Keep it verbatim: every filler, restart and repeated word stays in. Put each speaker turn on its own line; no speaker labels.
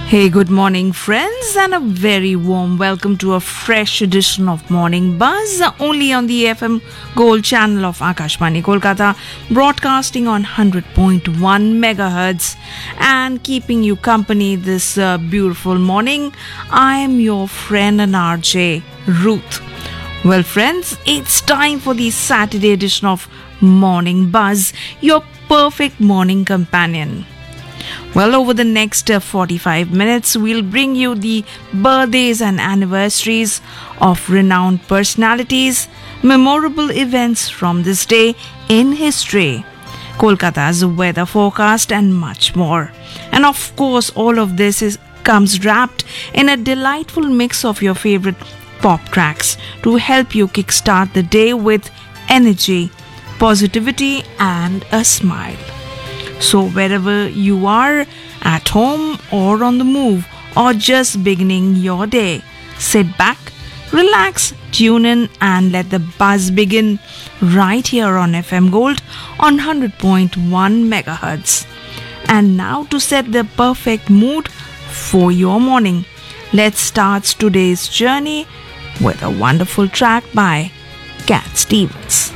Hey, good morning, friends, and a very warm welcome to a fresh edition of Morning Buzz, only on the F M Gold channel of Akashvani Kolkata, broadcasting on one hundred point one megahertz and keeping you company this uh, beautiful morning. I am your friend and R J, Ruth. Well, friends, it's time for the Saturday edition of Morning Buzz, your perfect morning companion. Well, over the next uh, forty-five minutes, we'll bring you the birthdays and anniversaries of renowned personalities, memorable events from this day in history, Kolkata's weather forecast, and much more. And of course, all of this is comes wrapped in a delightful mix of your favorite pop tracks to help you kickstart the day with energy, positivity, and a smile. So wherever you are, at home or on the move, or just beginning your day, sit back, relax, tune in, and let the buzz begin right here on F M Gold on one hundred point one megahertz. And now to set the perfect mood for your morning, let's start today's journey with a wonderful track by Cat Stevens.